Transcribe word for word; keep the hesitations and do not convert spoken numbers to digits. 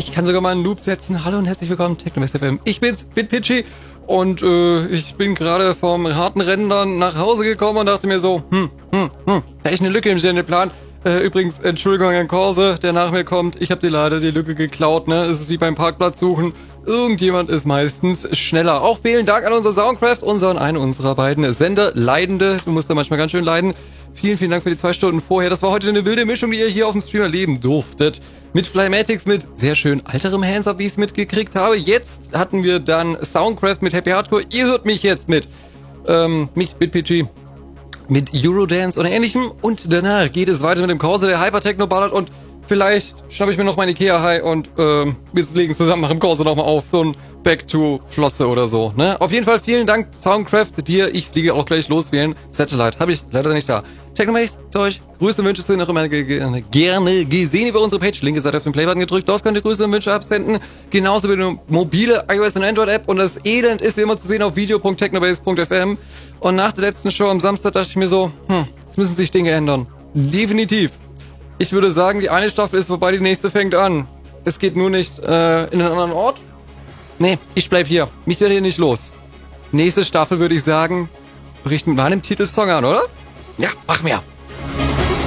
ich kann sogar mal einen Loop setzen. Hallo und herzlich willkommen, Technomess F M. Ich bin's, BitPitchy. Und äh, ich bin gerade vom harten Rennen dann nach Hause gekommen und dachte mir so, hm, hm, hm, da ist eine Lücke im Sendeplan. Äh, übrigens, Entschuldigung an Korse, der nach mir kommt. Ich habe dir leider die Lücke geklaut, ne? Es ist wie beim Parkplatz suchen. Irgendjemand ist meistens schneller. Auch vielen Dank an unser Soundcraft, unseren einen unserer beiden Sender, Leidende. Du musst da manchmal ganz schön leiden. Vielen, vielen Dank für die zwei Stunden vorher. Das war heute eine wilde Mischung, die ihr hier auf dem Stream erleben durftet. Mit Flymatics, mit sehr schön alterem Hands-Up, wie ich es mitgekriegt habe. Jetzt hatten wir dann Soundcraft mit Happy Hardcore. Ihr hört mich jetzt mit, ähm, mich, BitPG, mit Eurodance oder ähnlichem. Und danach geht es weiter mit dem Corsa, der Hypertechno ballert. Und vielleicht schnappe ich mir noch mein Ikea High und ähm, wir legen zusammen nach dem Corsa nochmal auf. So ein Back to Flosse oder so, ne? Auf jeden Fall vielen Dank, Soundcraft, dir. Ich fliege auch gleich loswählen. Satellite habe ich leider nicht da. Technomates, Zeug, Grüße und Wünsche sind noch immer gerne, gerne gesehen über unsere Page. Linke Seite auf den Playbutton gedrückt. Dort könnt ihr Grüße und Wünsche absenden. Genauso wie eine mobile iOS- und Android-App. Und das Elend ist wie immer zu sehen auf video punkt technobase punkt f m. Und nach der letzten Show am Samstag dachte ich mir so, hm, jetzt müssen sich Dinge ändern. Definitiv. Ich würde sagen, die eine Staffel ist vorbei, die nächste fängt an. Es geht nur nicht äh, in einen anderen Ort. Nee, ich bleib hier. Mich werde hier nicht los. Nächste Staffel würde ich sagen, bricht mit meinem Titelsong an, oder? Ja, mach mir.